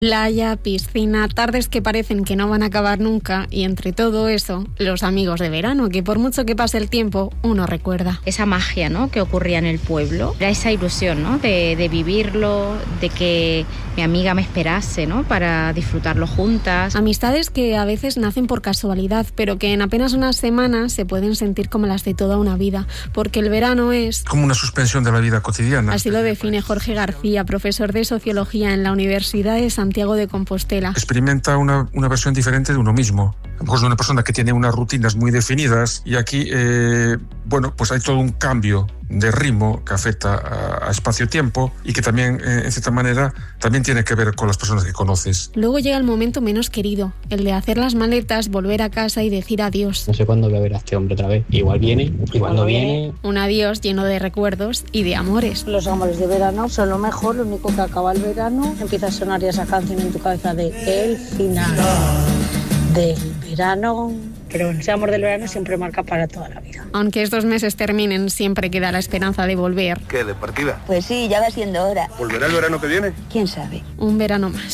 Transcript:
Playa, piscina, tardes que parecen que no van a acabar nunca y entre todo eso, los amigos de verano, que por mucho que pase el tiempo, uno recuerda. Esa magia, ¿no?, que ocurría en el pueblo, era esa ilusión, ¿no?, de vivirlo, de que mi amiga me esperase, ¿no?, para disfrutarlo juntas. Amistades que a veces nacen por casualidad, pero que en apenas unas semanas se pueden sentir como las de toda una vida, porque el verano es como una suspensión de la vida cotidiana. Así lo define Jorge García, profesor de Sociología en la Universidad de Santiago de Compostela. Experimenta una versión diferente de uno mismo. A lo mejor es una persona que tiene unas rutinas muy definidas y aquí, pues hay todo un cambio de ritmo que afecta a espacio-tiempo y que también, en cierta manera, también tiene que ver con las personas que conoces. Luego llega el momento menos querido, el de hacer las maletas, volver a casa y decir adiós. No sé cuándo voy a ver a este hombre otra vez. Igual viene, y cuando viene... Un adiós lleno de recuerdos y de amores. Los amores de verano son lo mejor, lo único que acaba el verano. Empieza a sonar ya esa canción en tu cabeza de el final del verano. Pero ese amor del verano siempre marca para toda la vida. Aunque estos meses terminen, siempre queda la esperanza de volver. ¿Qué, de partida? Pues sí, ya va siendo hora. ¿Volverá el verano que viene? ¿Quién sabe? Un verano más.